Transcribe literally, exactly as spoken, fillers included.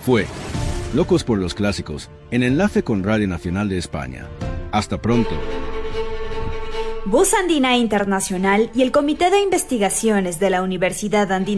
fue Locos por los Clásicos, en enlace con Radio Nacional de España. Hasta pronto. Voz Andina Internacional y el Comité de Investigaciones de la Universidad Andina